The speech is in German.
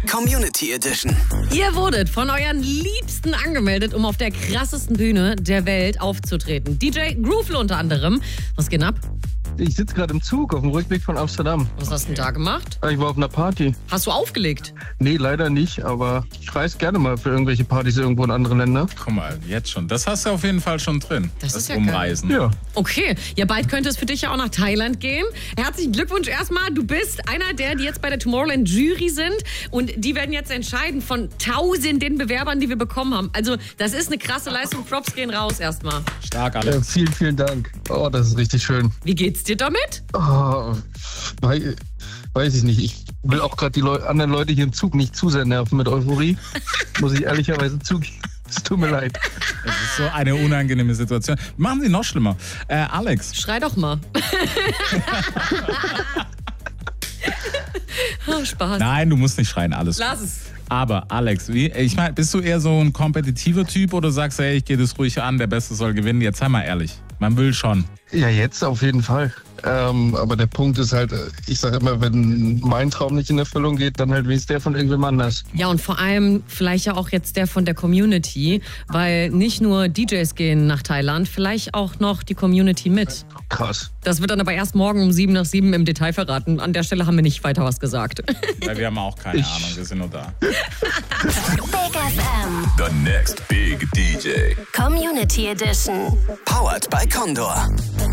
Community Edition. Ihr wurdet von euren Liebsten angemeldet, um auf der krassesten Bühne der Welt aufzutreten. DJ Groovle unter anderem. Was geht ab? Ich sitze gerade im Zug auf dem Rückweg von Amsterdam. Was hast du denn da gemacht? Ich war auf einer Party. Hast du aufgelegt? Nee, leider nicht, aber ich reise gerne mal für irgendwelche Partys irgendwo in andere Länder. Guck mal, jetzt schon. Das hast du auf jeden Fall schon drin. Das ist ja Umreisen. Ja. Okay, ja, bald könnte es für dich ja auch nach Thailand gehen. Herzlichen Glückwunsch erstmal. Du bist einer der, die jetzt bei der Tomorrowland Jury sind. Und die werden jetzt entscheiden von tausenden Bewerbern, die wir bekommen haben. Also, das ist eine krasse Leistung. Props gehen raus erstmal. Stark, Alex. Vielen, vielen Dank. Oh, das ist richtig schön. Wie geht's dir damit? Oh, weiß ich nicht. Ich will auch gerade die anderen Leute hier im Zug nicht zu sehr nerven mit Euphorie. Muss ich ehrlicherweise zugeben. Es tut mir leid. Es ist so eine unangenehme Situation. Machen Sie noch schlimmer. Alex. Schrei doch mal. Oh, Spaß. Nein, du musst nicht schreien, alles. Lass es. Aber Alex, ich meine, bist du eher so ein kompetitiver Typ oder sagst du, hey, ich gehe das ruhig an, der Beste soll gewinnen? Jetzt sei mal ehrlich. Man will schon. Ja, jetzt auf jeden Fall. Aber der Punkt ist halt, ich sage immer, wenn mein Traum nicht in Erfüllung geht, dann halt wenigstens der von irgendwem anders. Ja, und vor allem vielleicht ja auch jetzt der von der Community, weil nicht nur DJs gehen nach Thailand, vielleicht auch noch die Community mit. Krass. Das wird dann aber erst morgen um 7 nach 7 im Detail verraten. An der Stelle haben wir nicht weiter was gesagt. Weil wir haben auch keine Ahnung, wir sind nur da. Big FM. The next big DJ. Community Edition. Powered by Condor.